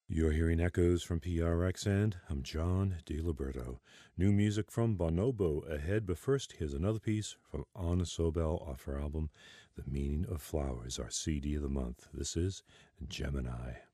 You're hearing echoes from PRX, and I'm John DiLiberto. New music from Bonobo ahead, but first, here's another piece from Anna Sobel off her album, The Meaning of Flowers, our CD of the month. This is Gemini.